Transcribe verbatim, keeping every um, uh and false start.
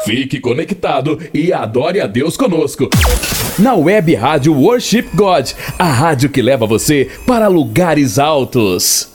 Fique conectado e adore a Deus conosco. Na Web Rádio Worship God, a rádio que leva você para lugares altos.